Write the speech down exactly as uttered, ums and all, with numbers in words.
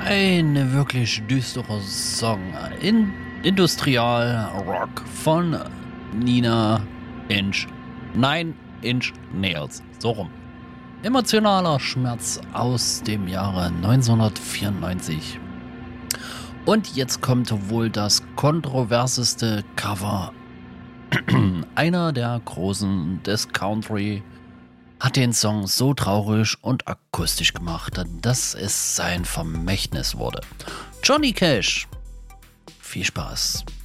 Ein wirklich düsterer Song. In Industrial Rock von Nina Inch. Nine Inch Nails. So rum. Emotionaler Schmerz aus dem Jahre neunzehnhundertvierundneunzig. Und jetzt kommt wohl das kontroverseste Cover. Einer der Großen des Country hat den Song so traurig und akustisch gemacht, dass es sein Vermächtnis wurde. Johnny Cash. Viel Spaß.